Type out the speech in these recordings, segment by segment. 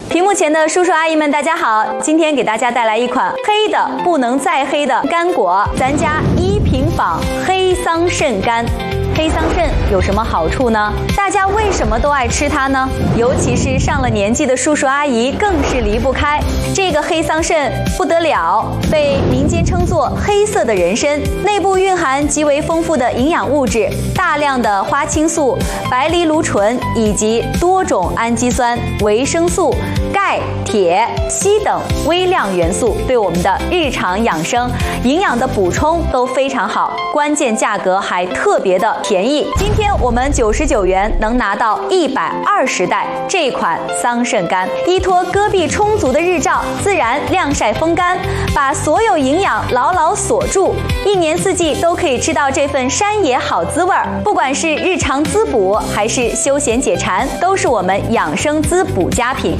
屏幕前的叔叔阿姨们，大家好！今天给大家带来一款黑的不能再黑的干果，咱家1平坊黑桑葚干。黑桑葚有什么好处呢？大家为什么都爱吃它呢？尤其是上了年纪的叔叔阿姨更是离不开。这个黑桑葚不得了，被民间称作黑色的人参，内部蕴含极为丰富的营养物质，大量的花青素、白藜芦醇以及多种氨基酸、维生素、钙、铁、硒等微量元素，对我们的日常养生、营养的补充都非常好，关键价格还特别的便宜。今天我们99元能拿到120袋这款桑葚干，依托戈壁充足的日照，自然晾晒风干，把所有营养牢牢锁住，一年四季都可以吃到这份山野好滋味儿。不管是日常滋补还是休闲解馋，都是我们养生滋补佳品。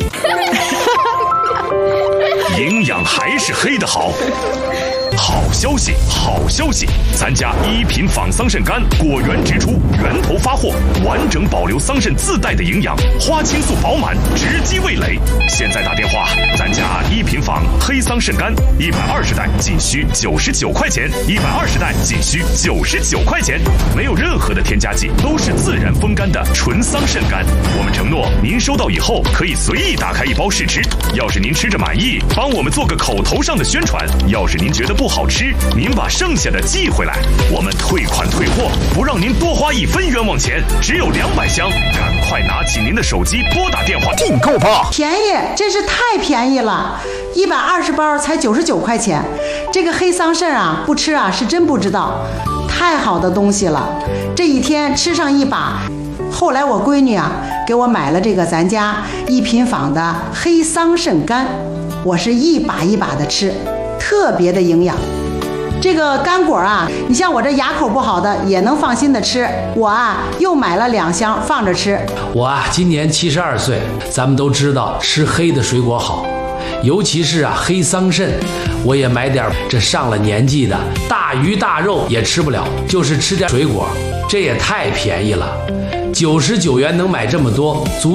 营养还是黑的好。好消息，好消息！咱家1平坊桑葚干果园直出，源头发货，完整保留桑葚自带的营养，花青素饱满，直击味蕾。现在打电话，咱家1平坊黑桑葚干120袋仅需99块钱，120袋仅需99块钱，没有任何的添加剂，都是自然风干的纯桑葚干。我们承诺，您收到以后可以随意打开1包试吃。要是您吃着满意，帮我们做个口头上的宣传；要是您觉得不好吃，您把剩下的寄回来，我们退款退货，不让您多花1分冤枉钱。只有200箱，赶快拿起您的手机拨打电话订购吧！ 便宜，真是太便宜了，120包才99块钱。这个黑桑葚啊，不吃啊是真不知道，太好的东西了。这一天吃上一把，后来我闺女啊给我买了这个咱家1平坊的黑桑葚干，我是一把一把的吃，特别的营养。这个干果啊，你像我这牙口不好的也能放心的吃。我啊又买了2箱放着吃。 我啊今年72岁，咱们都知道吃黑的水果好，尤其是啊黑桑葚，我也买点。这上了年纪的大鱼大肉也吃不了，就是吃点水果，这也太便宜了，99元能买这么多，足